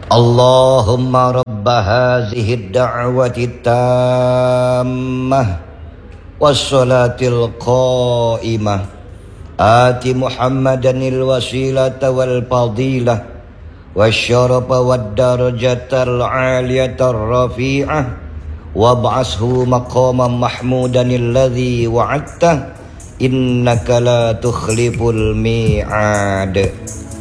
اللهم رب هذه الدعوة التامة والصلاة القائمة آت محمدا الوسيلة والفضيلة والشرف والدرجة العالية الرفيعة وابعثه مقاما محمودا الذي وعدته إنك لا تخلف الميعاد.